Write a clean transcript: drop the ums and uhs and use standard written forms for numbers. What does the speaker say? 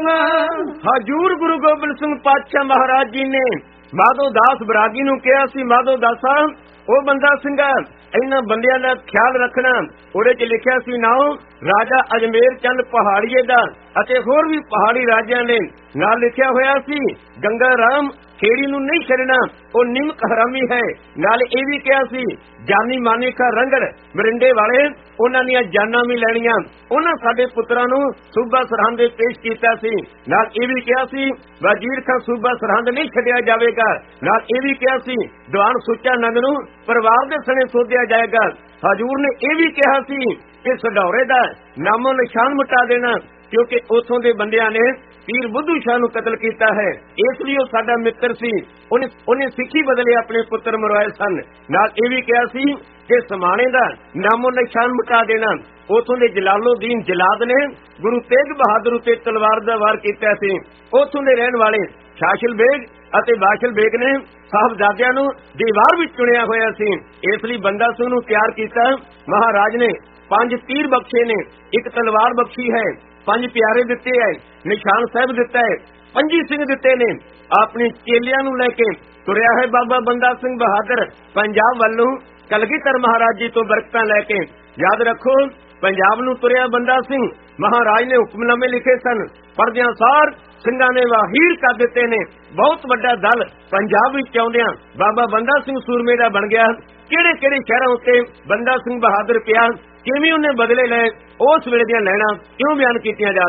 ਹਜੂਰ ਗੁਰੂ ਗੋਬਿੰਦ ਸਿੰਘ ਪਾਤਸ਼ਾਹ ਮਹਾਰਾਜ ਜੀ ਨੇ ਮਾਧੋ ਦਾਸ ਬਰਾਗੀ ਨੂੰ ਕਿਹਾ ਸੀ, ਮਾਧੋ ਦਾਸਾ ਉਹ ਬੰਦਾ ਸਿੰਘਾ ਇਹਨਾਂ ਬੰਦਿਆਂ ਦਾ ਖਿਆਲ ਰੱਖਣਾ। ਉਹਦੇ ਚ ਲਿਖਿਆ ਸੀ ਨਾਉ ਰਾਜਾ ਅਜਮੇਰ ਚੰਦ ਪਹਾੜੀਏ ਦਾ ਅਤੇ ਹੋਰ ਵੀ ਪਹਾੜੀ ਰਾਜਿਆਂ ਨੇ ਨਾਲ ਲਿਖਿਆ ਹੋਇਆ ਸੀ ਗੰਗਾ ਰਾਮ ਖੇੜੀ ਨੂੰ ਨਹੀਂ ਛੱਡਣਾ, ਉਹ ਨਿਮਕ ਹਰਾਮੀ ਹੈ। ਨਾਲ ਇਹ ਵੀ ਕਿਹਾ ਸੀ ਜਾਨੀ ਮਾਨੀ ਕਾ ਰੰਗੜ ਮਰਿੰਡੇ ਵਾਲੇ ਉਹਨਾਂ ਦੀਆਂ ਜਾਨਾਂ ਵੀ ਲੈਣੀਆਂ। ਉਹਨਾਂ ਸਾਡੇ ਪੁੱਤਰਾਂ ਨੂੰ ਸੂਬਾ ਸਰਹੰਦ ਪੇਸ਼ ਕੀਤਾ ਸੀ। ਨਾਲ ਇਹ ਵੀ ਕਿਹਾ ਸੀ ਵਜ਼ੀਰ ਖਾਂ ਸੂਬਾ ਸਰਹੰਦ ਨਹੀਂ ਛੱਡਿਆ ਜਾਵੇਗਾ। ਨਾਲ ਇਹ ਵੀ ਕਿਹਾ ਸੀ ਦੀਵਾਨ ਸੁੱਚਾ ਨੰਦ ਨੂੰ ਪਰਿਵਾਰ ਦੇ ਸਣੇ ਸੋਧਿਆ ਜਾਏਗਾ। ਹਜੂਰ ਨੇ ਇਹ ਵੀ ਕਿਹਾ ਸੀ ਕਿ ਸਢੌਰੇ ਦਾ ਨਾਮੋ ਨਿਸ਼ਾਨ ਮਿਟਾ ਦੇਣਾ, ਕਿਉਂਕਿ ਉਥੋਂ ਦੇ ਬੰਦਿਆਂ ਨੇ ਪੀਰ ਬੁੱਧੂ ਸ਼ਾਹ ਨੂੰ ਕਤਲ ਕੀਤਾ ਹੈ। ਇਸ ਲਈ ਉਹ ਸਾਡਾ ਮਿੱਤਰ ਸੀ। ਉਹਨੇ ਸਿੱਖੀ ਬਦਲੇ ਆਪਣੇ ਪੁੱਤਰ ਮਰਵਾਏ ਸਨ। ਨਾਲ ਇਹ ਵੀ ਕਿਹਾ ਸੀ ਕਿ ਸਮਾਣੇ ਦਾ ਨਾਮੋ ਨਿਸ਼ਾਨ ਮਿਟਾ ਦੇਣਾ। ਉਥੋਂ ਦੇ ਜਲਾਲੁਦੀਨ ਜਲਾਦ ਨੇ ਗੁਰੂ ਤੇਗ ਬਹਾਦਰ ਉੱਤੇ ਤਲਵਾਰ ਦਾ ਵਾਰ ਕੀਤਾ ਸੀ। ਉਥੋਂ ਦੇ ਰਹਿਣ ਵਾਲੇ ਸ਼ਾਸ਼ਲ ਬੇਗ ਅਤੇ ਬਾਸ਼ਲ ਬੇਗ ਨੇ ਸਾਹਿਬਜ਼ਾਦਿਆਂ ਨੂੰ ਦੀਵਾਰ ਵਿੱਚ ਚੁਣਿਆ ਹੋਇਆ ਸੀ। ਇਸ ਲਈ ਬੰਦਾ ਸਿੰਘ ਨੂੰ ਤਿਆਰ ਕੀਤਾ। ਮਹਾਰਾਜ ਨੇ 5 ਤੀਰ ਬਖਸ਼ੇ ਨੇ, 1 ਤਲਵਾਰ ਬਖਸ਼ੀ ਹੈ, 5 ਪਿਆਰੇ ਦਿੱਤੇ ਹੈ, ਨਿਸ਼ਾਨ ਸਾਹਿਬ ਦਿੱਤਾ ਹੈ, 25 ਸਿੰਘ ਦਿੱਤੇ ਨੇ। ਆਪਣੇ ਚੇਲਿਆਂ ਨੂੰ ਲੈ ਕੇ ਤੁਰਿਆ ਹੈ ਬਾਬਾ ਬੰਦਾ ਸਿੰਘ ਬਹਾਦਰ ਪੰਜਾਬ ਵੱਲੋਂ ਕਲਗੀਧਰ ਮਹਾਰਾਜ ਜੀ ਤੋਂ ਬਰਕਤਾਂ ਲੈ ਕੇ। ਯਾਦ ਰੱਖੋ ਪੰਜਾਬ ਨੂੰ ਤੁਰਿਆ ਬੰਦਾ ਸਿੰਘ ਮਹਾਰਾਜ ਨੇ ਹੁਕਮਨਾਮੇ ਲਿਖੇ ਸਨ, ਪੜਦਿਆਂ ਸਾਰ ਸਿੰਘਾਂ ਨੇ ਵਾਹੀਰ ਕਰ ਦਿੱਤੇ ਨੇ। ਬਹੁਤ ਵੱਡਾ ਦਲ ਪੰਜਾਬ ਵਿੱਚ ਆਉਂਦਿਆਂ ਬਾਬਾ ਬੰਦਾ ਸਿੰਘ ਸੂਰਮੇ ਦਾ ਬਣ ਗਿਆ। ਕਿਹੜੇ ਕਿਹੜੇ ਸ਼ਹਿਰਾਂ ਉੱਤੇ ਬੰਦਾ ਸਿੰਘ ਬਹਾਦਰ ਪਿਆ, ਕਿਵੇਂ ਉਹਨੇ ਬਦਲੇ ਲਏ, ਉਸ ਵੇਲੇ ਦੀਆਂ ਲੈਣਾ ਕਿਉਂ ਬਿਆਨ ਕੀਤੀਆਂ ਜਾ